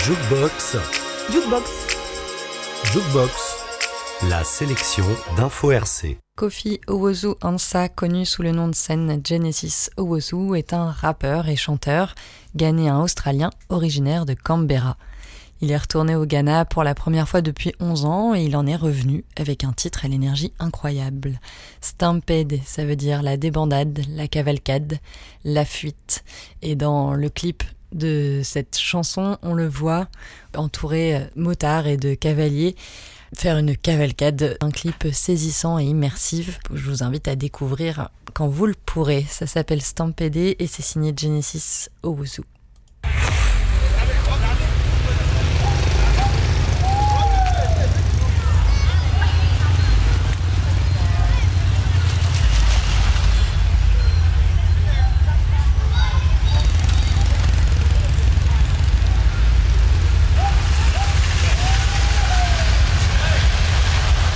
Jukebox, Jukebox. Jukebox, la sélection d'Info RC. Kofi Owusu-Ansah, connu sous le nom de scène Genesis Owusu, est un rappeur et chanteur ghanéen-australien originaire de Canberra. Il est retourné au Ghana pour la première fois depuis 11 ans et il en est revenu avec un titre à l'énergie incroyable. Stampede, ça veut dire la débandade, la cavalcade, la fuite. Et dans le clip de cette chanson, on le voit entouré motards et de cavaliers faire une cavalcade, un clip saisissant et immersif. Je vous invite à découvrir quand vous le pourrez. Ça s'appelle Stampede et c'est signé Genesis Owusu.